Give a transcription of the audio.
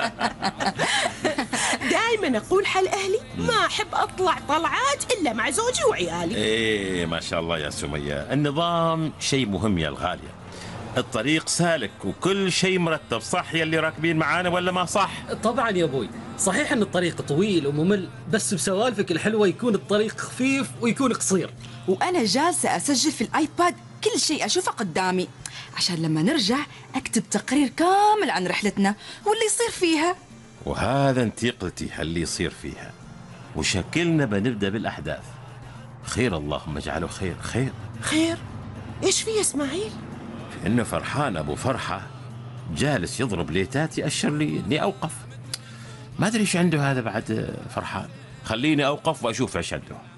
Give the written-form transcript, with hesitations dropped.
دائما أقول حل أهلي ما أحب أطلع طلعات إلا مع زوجي وعيالي. إيه ما شاء الله يا سمية، النظام شيء مهم يا الغالية. الطريق سالك وكل شيء مرتب، صح يا اللي راكبين معانا ولا ما صح؟ طبعا يا أبوي، صحيح أن الطريق طويل وممل، بس بسوالفك الحلوة يكون الطريق خفيف ويكون قصير. وأنا جالسة أسجل في الآيباد كل شيء أشوفه قدامي، عشان لما نرجع أكتب تقرير كامل عن رحلتنا واللي يصير فيها. وهذا انتي قلتي اللي يصير فيها، وشكلنا بنبدأ بالأحداث. خير اللهم اجعله خير. خير؟ إيش في يا إسماعيل؟ في إنه فرحان أبو فرحة جالس يضرب ليتات يأشر لي إني أوقف. ما أدري إيش عنده هذا بعد فرحان. خليني أوقف وأشوف إيش عنده.